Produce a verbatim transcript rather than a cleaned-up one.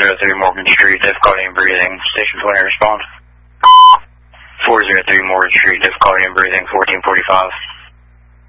oh three Morgan Street, difficulty in breathing. Station twenty, respond. four oh three Morgan Street, difficulty in breathing, fourteen forty-five.